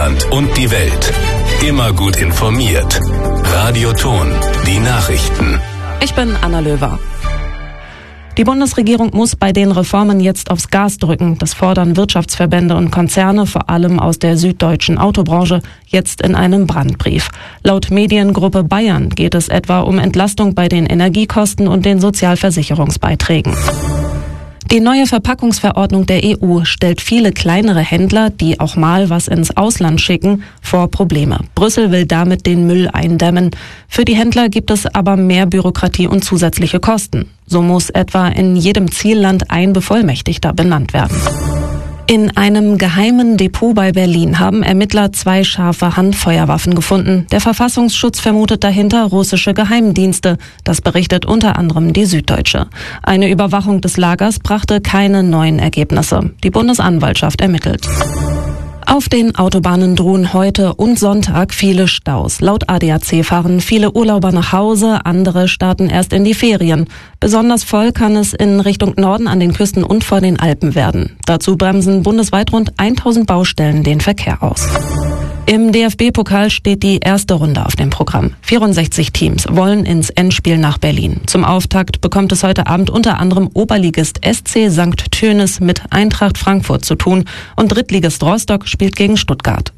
Deutschland und die Welt. Immer gut informiert. Radio Ton, die Nachrichten. Ich bin Anna Löwer. Die Bundesregierung muss bei den Reformen jetzt aufs Gas drücken. Das fordern Wirtschaftsverbände und Konzerne, vor allem aus der süddeutschen Autobranche, jetzt in einem Brandbrief. Laut Mediengruppe Bayern geht es etwa um Entlastung bei den Energiekosten und den Sozialversicherungsbeiträgen. Die neue Verpackungsverordnung der EU stellt viele kleinere Händler, die auch mal was ins Ausland schicken, vor Probleme. Brüssel will damit den Müll eindämmen. Für die Händler gibt es aber mehr Bürokratie und zusätzliche Kosten. So muss etwa in jedem Zielland ein Bevollmächtigter benannt werden. In einem geheimen Depot bei Berlin haben Ermittler 2 scharfe Handfeuerwaffen gefunden. Der Verfassungsschutz vermutet dahinter russische Geheimdienste. Das berichtet unter anderem die Süddeutsche. Eine Überwachung des Lagers brachte keine neuen Ergebnisse. Die Bundesanwaltschaft ermittelt. Auf den Autobahnen drohen heute und Sonntag viele Staus. Laut ADAC fahren viele Urlauber nach Hause, andere starten erst in die Ferien. Besonders voll kann es in Richtung Norden an den Küsten und vor den Alpen werden. Dazu bremsen bundesweit rund 1000 Baustellen den Verkehr aus. Im DFB-Pokal steht die erste Runde auf dem Programm. 64 Teams wollen ins Endspiel nach Berlin. Zum Auftakt bekommt es heute Abend unter anderem Oberligist SC St. Tönis mit Eintracht Frankfurt zu tun und Drittligist Rostock spielt gegen Stuttgart.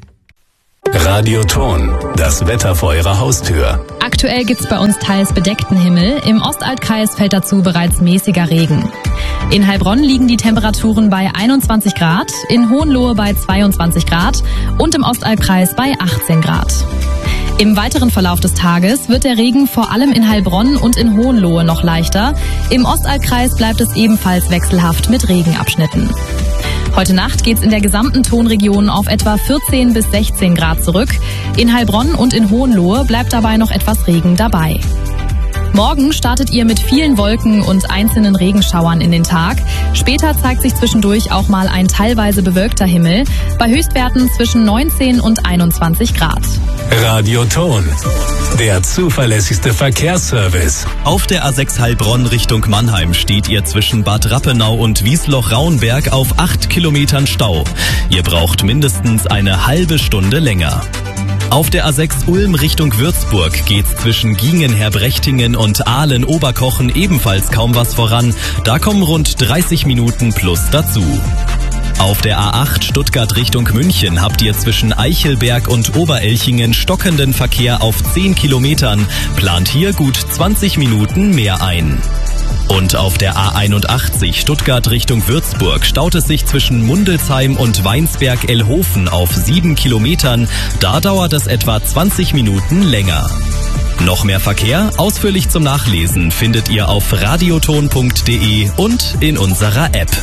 Radio Ton, das Wetter vor Ihrer Haustür. Aktuell gibt's bei uns teils bedeckten Himmel. Im Ostalbkreis fällt dazu bereits mäßiger Regen. In Heilbronn liegen die Temperaturen bei 21 Grad, in Hohenlohe bei 22 Grad und im Ostalbkreis bei 18 Grad. Im weiteren Verlauf des Tages wird der Regen vor allem in Heilbronn und in Hohenlohe noch leichter. Im Ostalbkreis bleibt es ebenfalls wechselhaft mit Regenabschnitten. Heute Nacht geht's in der gesamten Tonregion auf etwa 14 bis 16 Grad zurück. In Heilbronn und in Hohenlohe bleibt dabei noch etwas Regen dabei. Morgen startet ihr mit vielen Wolken und einzelnen Regenschauern in den Tag. Später zeigt sich zwischendurch auch mal ein teilweise bewölkter Himmel, bei Höchstwerten zwischen 19 und 21 Grad. Radio Ton, der zuverlässigste Verkehrsservice. Auf der A6 Heilbronn Richtung Mannheim steht ihr zwischen Bad Rappenau und Wiesloch-Rauenberg auf 8 Kilometern Stau. Ihr braucht mindestens eine halbe Stunde länger. Auf der A6 Ulm Richtung Würzburg geht's zwischen Giengen-Herbrechtingen und Aalen-Oberkochen ebenfalls kaum was voran. Da kommen rund 30 Minuten plus dazu. Auf der A8 Stuttgart Richtung München habt ihr zwischen Eichelberg und Oberelchingen stockenden Verkehr auf 10 Kilometern. Plant hier gut 20 Minuten mehr ein. Und auf der A81 Stuttgart Richtung Würzburg staut es sich zwischen Mundelsheim und Weinsberg-Elhofen auf 7 Kilometern. Da dauert es etwa 20 Minuten länger. Noch mehr Verkehr, ausführlich zum Nachlesen, findet ihr auf radioton.de und in unserer App.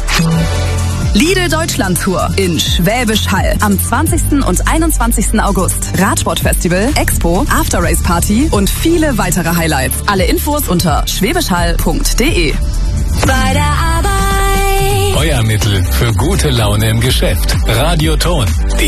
Lidl Deutschland Tour in Schwäbisch Hall am 20. und 21. August. Radsportfestival, Expo, After-Race Party und viele weitere Highlights. Alle Infos unter schwäbischhall.de. Bei der Arbeit. Euer Mittel für gute Laune im Geschäft. Radio Ton, die